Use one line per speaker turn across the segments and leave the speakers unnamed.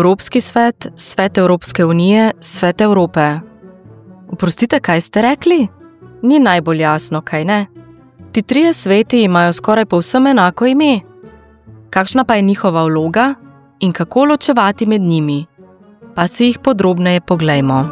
Evropski svet, Svet Evropske unije, Svet Evrope. Oprostite, kaj ste rekli? Ni najbolj jasno, kaj ne? Ti trije sveti imajo skoraj povsem enako ime. Kakšna pa je njihova vloga in kako ločevati med njimi? Pa si jih podrobneje poglejmo.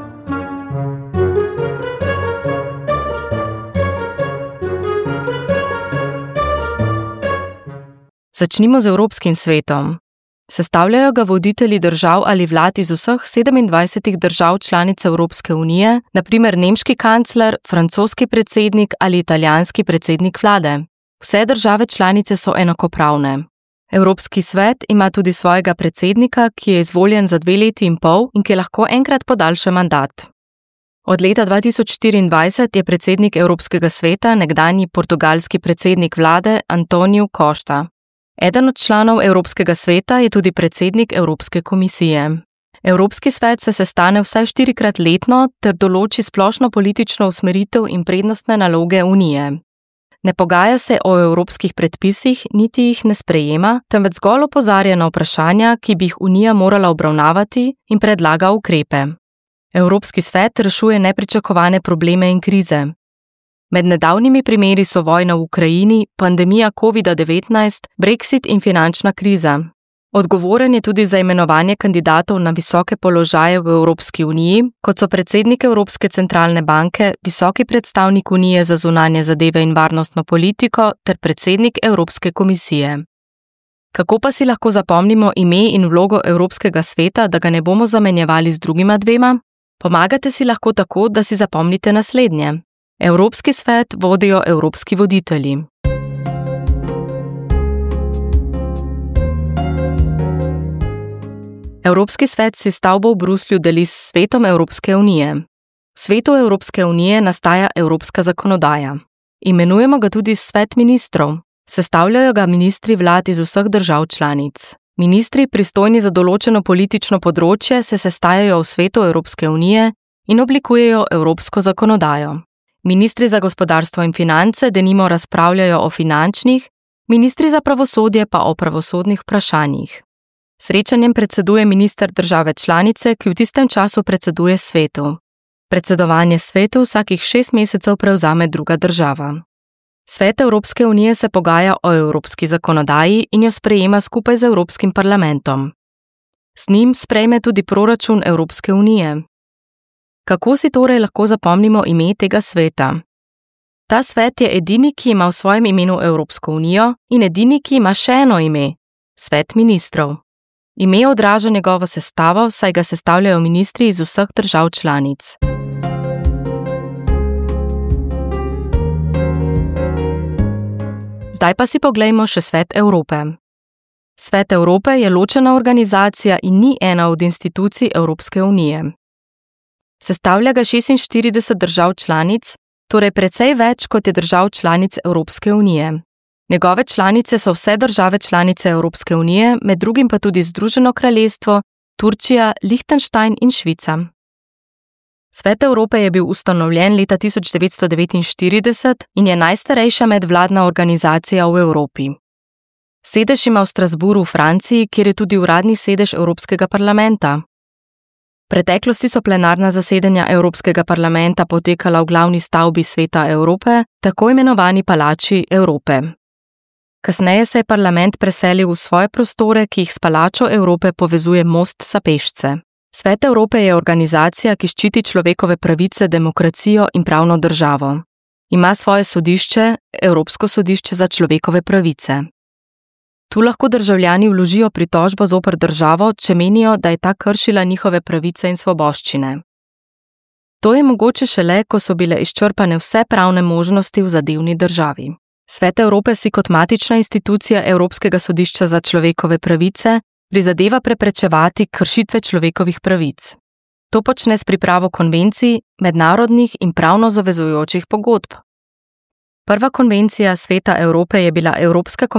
Začnimo z Evropskim svetom. Sestavljajo ga voditelji držav ali vlad iz vseh 27 držav članic Evropske unije, na primer nemški kancler, francoski predsednik ali italijanski predsednik vlade. Vse države članice so enakopravne. Evropski svet ima tudi svojega predsednika, ki je izvoljen za 2 leti in pol in ki lahko enkrat podaljša mandat. Od leta 2024 je predsednik Evropskega sveta nekdanji portugalski predsednik vlade António Costa. Eden od članov Evropskega sveta je tudi predsednik Evropske komisije. Evropski svet se sestane vsaj 4-krat letno ter določi splošno politično usmeritev in prednostne naloge Unije. Ne pogaja se o evropskih predpisih, niti jih ne sprejema, temveč zgolj opozarja na vprašanja, ki bi jih Unija morala obravnavati in predlaga ukrepe. Evropski svet rešuje nepričakovane probleme in krize. Med nedavnimi primeri so vojna v Ukrajini, pandemija COVID-19, Brexit in finančna kriza. Odgovoren je tudi za imenovanje kandidatov na visoke položaje v Evropski uniji, kot so predsednik Evropske centralne banke, visoki predstavnik Unije za zunanje zadeve in varnostno politiko ter predsednik Evropske komisije. Kako pa si lahko zapomnimo ime in vlogo Evropskega sveta, da ga ne bomo zamenjevali z drugima dvema? Pomagate si lahko tako, da si zapomnite naslednje. Evropski svet vodijo evropski voditelji. Evropski svet si stavbo v Bruslju deli s Svetom Evropske unije. V Svetu Evropske unije nastaja evropska zakonodaja. Imenujemo ga tudi Svet ministrov. Sestavljajo ga ministri vlad iz vseh držav članic. Ministri, pristojni za določeno politično področje, se sestajajo v Svetu Evropske unije in oblikujejo evropsko zakonodajo. Ministri za gospodarstvo in finance denimo razpravljajo o finančnih, ministri za pravosodje pa o pravosodnih vprašanjih. Srečanjem predseduje minister države članice, ki v tistem času predseduje svetu. Predsedovanje svetu vsakih 6 mesecev prevzame druga država. Svet Evropske unije se pogaja o evropski zakonodaji in jo sprejema skupaj z Evropskim parlamentom. S njim sprejme tudi proračun Evropske unije. Kako si torej lahko zapomnimo ime tega sveta? Ta svet je edini, ki ima v svojem imenu Evropsko unijo in edini, ki ima še eno ime – Svet ministrov. Ime odraža njegovo sestavo, saj ga sestavljajo ministri iz vseh držav članic. Zdaj pa si poglejmo še Svet Evrope. Svet Evrope je ločena organizacija in ni ena od institucij Evropske unije. Sestavlja ga 46 držav članic, torej precej več kot je držav članic Evropske unije. Njegove članice so vse države članice Evropske unije, med drugim pa tudi Združeno kraljestvo, Turčija, Lichtenstein in Švica. Svet Evrope je bil ustanovljen leta 1949 in je najstarejša medvladna organizacija v Evropi. Sedež ima v Strasbourgu v Franciji, kjer je tudi uradni sedež Evropskega parlamenta. V preteklosti so plenarna zasedanja Evropskega parlamenta potekala v glavni stavbi Sveta Evrope, tako imenovani palači Evrope. Kasneje se je parlament preselil v svoje prostore, ki jih s palačo Evrope povezuje most za pešce. Svet Evrope je organizacija, ki ščiti človekove pravice, demokracijo in pravno državo. Ima svoje sodišče, Evropsko sodišče za človekove pravice. Tu lahko državljani vložijo pritožbo zoper državo, če menijo, da je ta kršila njihove pravice in svoboščine. To je mogoče šele, ko so bile izčrpane vse pravne možnosti v zadevni državi. Svet Evrope si kot matična institucija Evropskega sodišča za človekove pravice prizadeva preprečevati kršitve človekovih pravic. To počne s pripravo konvencij, mednarodnih in pravno zavezujočih pogodb. Prva konvencija Sveta Evrope je bila Evropska